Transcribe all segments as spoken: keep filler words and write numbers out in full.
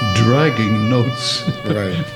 dragging notes. Right.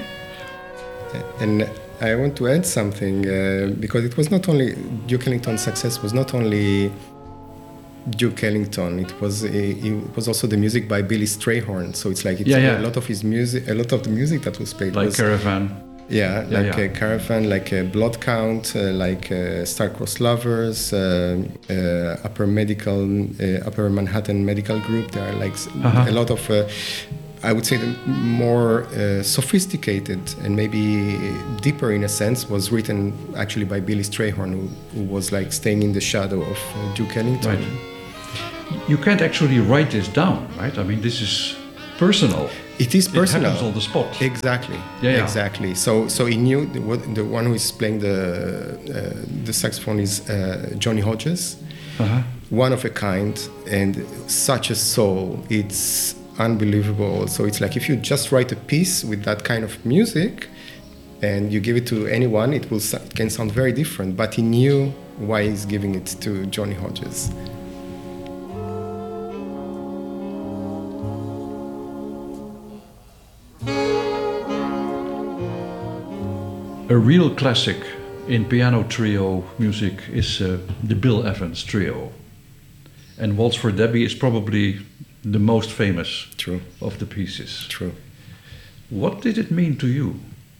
And I want to add something uh, because it was not only Duke Ellington's success was not only Duke Ellington. It was a, it was also the music by Billy Strayhorn. So it's like it's yeah, yeah. a lot of his music, a lot of the music that was played like was Caravan. Yeah, yeah like yeah. a Caravan, like a Blood Count, uh, like uh, Star-Crossed Lovers, uh, uh, Upper Medical, uh, Upper Manhattan Medical Group. There are like uh-huh. a lot of, uh, I would say, the more uh, sophisticated and maybe deeper in a sense was written actually by Billy Strayhorn, who, who was like staying in the shadow of uh, Duke Ellington. Right. You can't actually write this down, right? I mean, this is personal. It is personal. It happens on the spot. Exactly. Yeah, yeah. Exactly. So, so he knew the, the one who is playing the uh, the saxophone is uh, Johnny Hodges, uh-huh. one of a kind, and such a soul. It's unbelievable. So it's like if you just write a piece with that kind of music, and you give it to anyone, it will it can sound very different. But he knew why he's giving it to Johnny Hodges. A real classic in piano trio music is uh, the Bill Evans Trio. And Waltz for Debbie is probably the most famous True. of the pieces. True. What did it mean to you?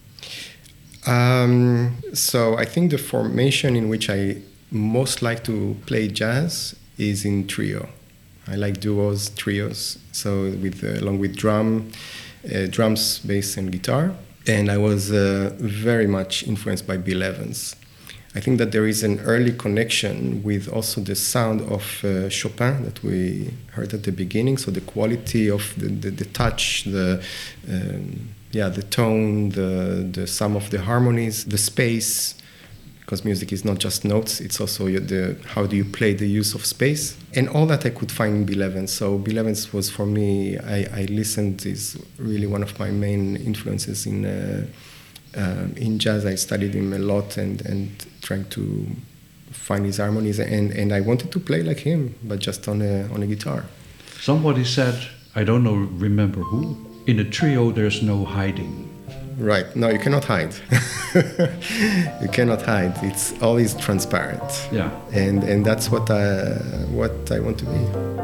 Um, so I think the formation in which I most like to play jazz is in trio. I like duos, trios, so with uh, along with drum, uh, drums, bass, and guitar. And I was uh, very much influenced by Bill Evans. I think that there is an early connection with also the sound of uh, Chopin that we heard at the beginning. So the quality of the, the, the touch, the um, yeah, the tone, the the sum of the harmonies, the space. Because music is not just notes; it's also the how do you play the use of space, and all that I could find in Bill Evans. So Bill Evans was for me. I, I listened is really one of my main influences in uh, uh, in jazz. I studied him a lot and and trying to find his harmonies, and, and I wanted to play like him, but just on a on a guitar. Somebody said, I don't know, remember who. In a trio, there's no hiding. Right. No, you cannot hide. You cannot hide. It's always transparent. Yeah. And and that's what I what I want to be.